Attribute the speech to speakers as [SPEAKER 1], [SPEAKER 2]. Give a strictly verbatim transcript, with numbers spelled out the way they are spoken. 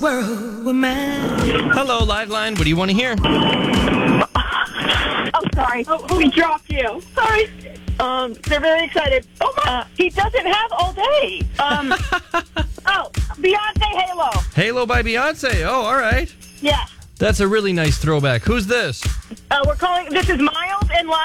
[SPEAKER 1] World with man.
[SPEAKER 2] Hello, Liveline. What do you want to hear?
[SPEAKER 3] Oh, sorry. Oh, we dropped you. Sorry. Um, they're very excited. Oh, my. Uh, he doesn't have all day. Um, oh, Beyonce Halo.
[SPEAKER 2] Halo by Beyonce. Oh, all right.
[SPEAKER 3] Yeah.
[SPEAKER 2] That's a really nice throwback. Who's this?
[SPEAKER 3] Uh, we're calling, this is Miles and